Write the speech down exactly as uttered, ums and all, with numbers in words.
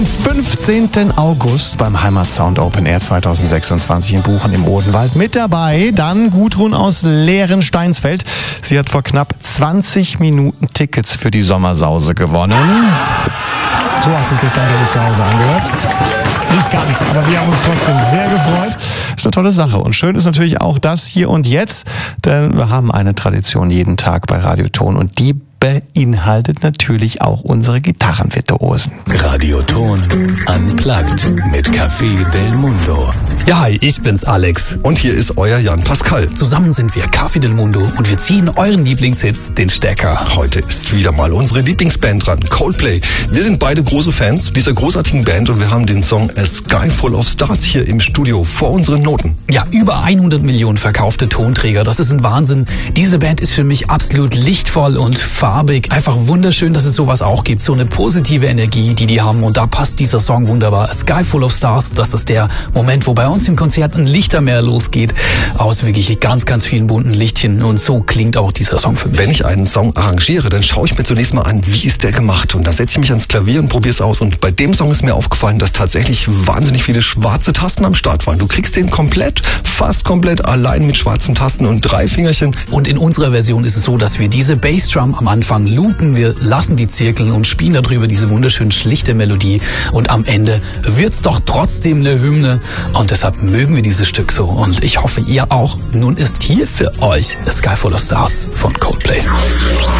fünfzehnten August beim Heimatsound Open Air zweitausendsechsundzwanzig in Buchen im Odenwald. Mit dabei dann Gudrun aus Lehren-Steinsfeld. Sie hat vor knapp zwanzig Minuten Tickets für die Sommersause gewonnen. So hat sich das dann bei dir zu Hause angehört. Nicht ganz, aber wir haben uns trotzdem sehr gefreut. Ist eine tolle Sache. Und schön ist natürlich auch das hier und jetzt, denn wir haben eine Tradition jeden Tag bei Radioton und die beinhaltet natürlich auch unsere Gitarrenvirtuosen. Radioton Unplugged mit Café del Mundo. Ja, hi, ich bin's, Alex. Und hier ist euer Jan Pascal. Zusammen sind wir Café del Mundo und wir ziehen euren Lieblingshits den Stecker. Heute ist wieder mal unsere Lieblingsband dran, Coldplay. Wir sind beide große Fans dieser großartigen Band und wir haben den Song A Sky Full of Stars hier im Studio vor unseren Noten. Ja, über hundert Millionen verkaufte Tonträger, das ist ein Wahnsinn. Diese Band ist für mich absolut lichtvoll und farbig. Einfach wunderschön, dass es sowas auch gibt. So eine positive Energie, die die haben. Und da passt dieser Song wunderbar. A Sky Full of Stars, das ist der Moment, wo bei uns im Konzert ein Lichtermeer losgeht. Aus wirklich ganz, ganz vielen bunten Lichtchen. Und so klingt auch dieser Song für mich. Wenn ich einen Song arrangiere, dann schaue ich mir zunächst mal an, wie ist der gemacht. Und dann setze ich mich ans Klavier und probiere es aus. Und bei dem Song ist mir aufgefallen, dass tatsächlich wahnsinnig viele schwarze Tasten am Start waren. Du kriegst den komplett, fast komplett allein mit schwarzen Tasten und drei Fingerchen. Und in unserer Version ist es so, dass wir diese Bassdrum am Anfang loopen, wir lassen die zirkeln und spielen darüber diese wunderschön schlichte Melodie und am Ende wird's doch trotzdem eine Hymne und deshalb mögen wir dieses Stück so und ich hoffe ihr auch. Nun ist hier für euch A Sky Full of Stars von Coldplay.